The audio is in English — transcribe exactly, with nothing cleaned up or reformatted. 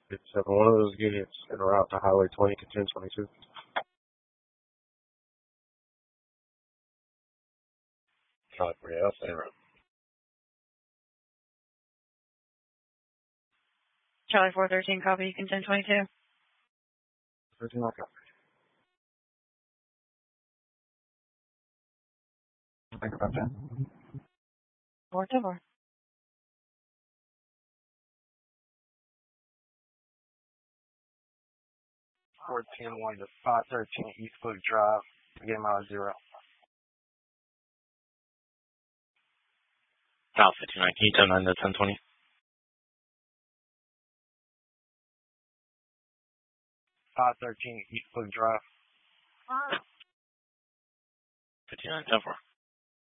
It's uh, one of those units en route to Highway twenty to ten twenty-two. Charlie three L, same route. Charlie four thirteen, copy. You can ten twenty-two. thirteen, I copy. Think about that. four two four. fourteen one to five thirteen East Brook Drive. Get mile zero. Alpha two nine, can you turn nine to ten twenty? five thirteen East Brook Drive. fifty-nine ten four.